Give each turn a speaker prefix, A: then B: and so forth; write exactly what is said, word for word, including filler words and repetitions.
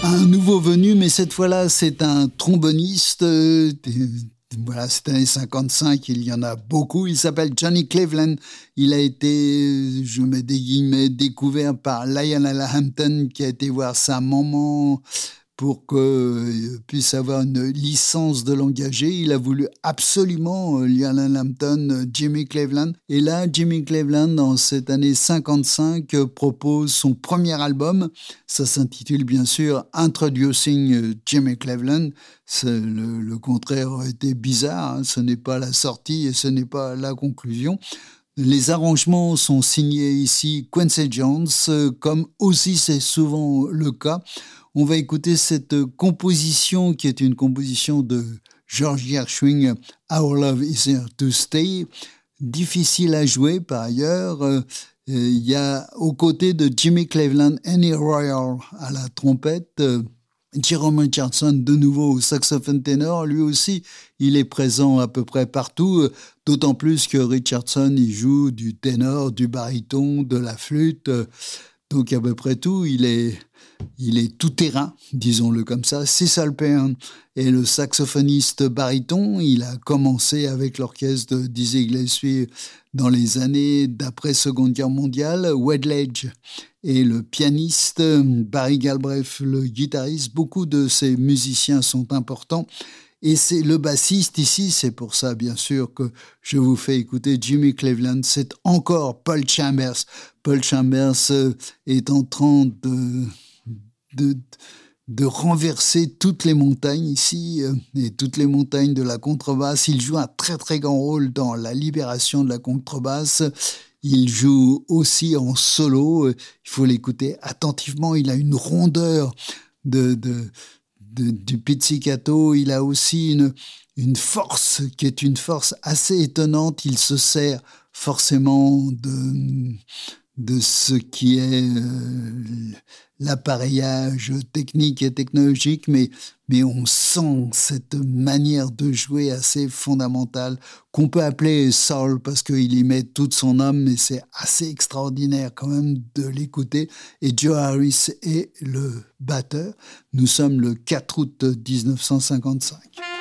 A: Un nouveau venu, mais cette fois-là, c'est un tromboniste. Euh, voilà, c'est années cinquante-cinq, il y en a beaucoup. Il s'appelle Johnny Cleveland. Il a été, je mets des guillemets, découvert par Lionel Hampton, qui a été voir sa maman pour qu'il puisse avoir une licence de l'engager. Il a voulu absolument, Lionel Hampton, Jimmy Cleveland. Et là, Jimmy Cleveland, en cette année cinquante-cinq, propose son premier album. Ça s'intitule bien sûr Introducing Jimmy Cleveland. Le, le contraire aurait été bizarre, hein. Ce n'est pas la sortie et ce n'est pas la conclusion. Les arrangements sont signés ici Quincy Jones, comme aussi c'est souvent le cas. On va écouter cette composition qui est une composition de George Gershwin, Our Love Is Here to Stay. Difficile à jouer par ailleurs. Euh, il y a aux côtés de Jimmy Cleveland, Annie Royal à la trompette, euh, Jerome Richardson de nouveau au saxophone ténor. Lui aussi, il est présent à peu près partout, d'autant plus que Richardson il joue du ténor, du baryton, de la flûte, donc à peu près tout. Il est Il est tout terrain, disons-le comme ça. Cecil Alpern est le saxophoniste baryton. Il a commencé avec l'orchestre de Dizzy Gillespie dans les années d'après-Seconde Guerre mondiale. Wedledge est le pianiste, Barry Galbraith le guitariste. Beaucoup de ces musiciens sont importants. Et c'est le bassiste ici, c'est pour ça bien sûr que je vous fais écouter Jimmy Cleveland. C'est encore Paul Chambers. Paul Chambers est en train de... De, de renverser toutes les montagnes ici, euh, et toutes les montagnes de la contrebasse. Il joue un très très grand rôle dans la libération de la contrebasse. Il joue aussi en solo. Il faut l'écouter attentivement. Il a une rondeur de, de, de, du pizzicato. Il a aussi une, une force qui est une force assez étonnante. Il se sert forcément de... de ce qui est euh, l'appareillage technique et technologique, mais, mais on sent cette manière de jouer assez fondamentale qu'on peut appeler soul parce qu'il y met toute son âme, mais c'est assez extraordinaire quand même de l'écouter. Et Joe Harris est le batteur. Nous sommes le quatre août dix-neuf cent cinquante-cinq.